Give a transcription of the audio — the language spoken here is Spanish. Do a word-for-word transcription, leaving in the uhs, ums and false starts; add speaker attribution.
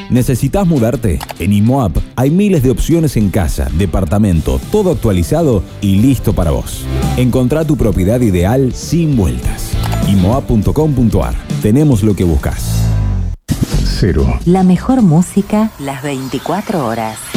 Speaker 1: ¿Necesitas mudarte? En IMOAP hay miles de opciones en casa, departamento, todo actualizado y listo para vos. Encontrá tu propiedad ideal sin vueltas. imoap punto com punto ar. Tenemos lo que buscas.
Speaker 2: Cero.
Speaker 3: La mejor música las veinticuatro horas.